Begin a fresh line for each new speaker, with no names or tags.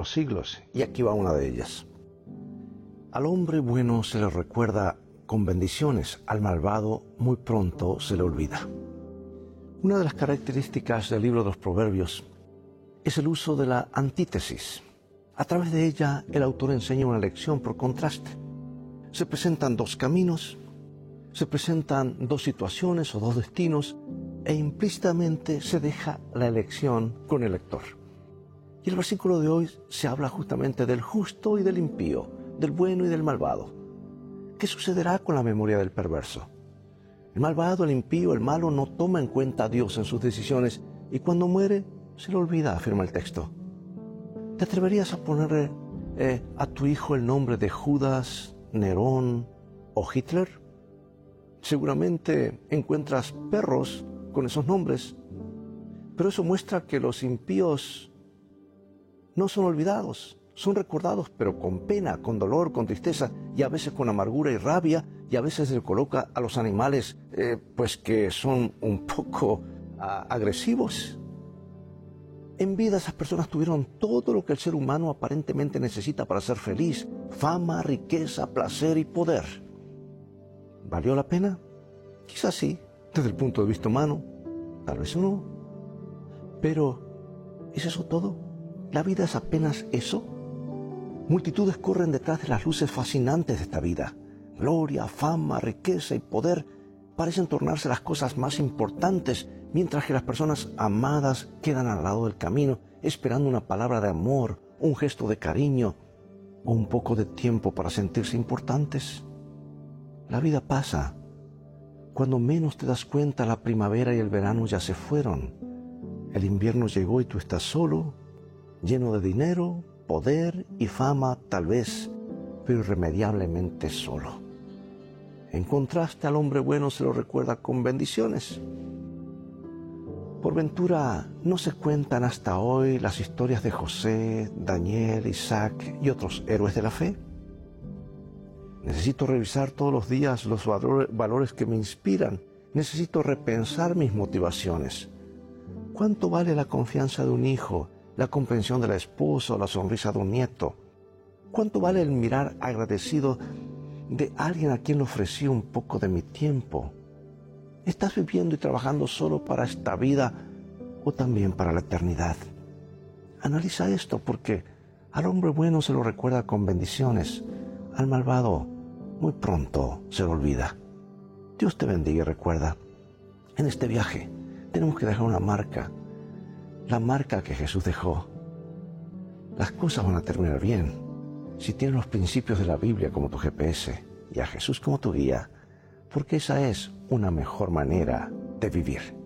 los siglos, y aquí va una de ellas. Al hombre bueno se le recuerda con bendiciones, al malvado muy pronto se le olvida. Una de las características del libro de los Proverbios es el uso de la antítesis. A través de ella, el autor enseña una lección por contraste. Se presentan dos caminos, se presentan dos situaciones o dos destinos, e implícitamente se deja la elección con el lector. Y el versículo de hoy se habla justamente del justo y del impío, del bueno y del malvado. ¿Qué sucederá con la memoria del perverso? El malvado, el impío, el malo no toma en cuenta a Dios en sus decisiones y cuando muere se le olvida, afirma el texto. ¿Te atreverías a ponerle a tu hijo el nombre de Judas, Nerón o Hitler? Seguramente encuentras perros con esos nombres, pero eso muestra que los impíos no son olvidados, son recordados, pero con pena, con dolor, con tristeza y a veces con amargura y rabia, y a veces se coloca a los animales pues que son un poco agresivos. En vida esas personas tuvieron todo lo que el ser humano aparentemente necesita para ser feliz: fama, riqueza, placer y poder. ¿Valió la pena? Quizás sí, desde el punto de vista humano, tal vez no. Pero, ¿es eso todo? ¿La vida es apenas eso? Multitudes corren detrás de las luces fascinantes de esta vida. Gloria, fama, riqueza y poder parecen tornarse las cosas más importantes, mientras que las personas amadas quedan al lado del camino, esperando una palabra de amor, un gesto de cariño o un poco de tiempo para sentirse importantes. La vida pasa. Cuando menos te das cuenta, la primavera y el verano ya se fueron. El invierno llegó y tú estás solo, lleno de dinero, poder y fama tal vez, pero irremediablemente solo. En contraste, al hombre bueno se lo recuerda con bendiciones. Por ventura, ¿no se cuentan hasta hoy las historias de José, Daniel, Isaac y otros héroes de la fe? Necesito revisar todos los días los valores que me inspiran. Necesito repensar mis motivaciones. ¿Cuánto vale la confianza de un hijo, la comprensión de la esposa o la sonrisa de un nieto? ¿Cuánto vale el mirar agradecido de alguien a quien le ofrecí un poco de mi tiempo? ¿Estás viviendo y trabajando solo para esta vida o también para la eternidad? Analiza esto, porque al hombre bueno se lo recuerda con bendiciones, al malvado muy pronto se lo olvida. Dios te bendiga y recuerda, en este viaje tenemos que dejar una marca, la marca que Jesús dejó. Las cosas van a terminar bien si tienes los principios de la Biblia como tu GPS y a Jesús como tu guía, porque esa es una mejor manera de vivir.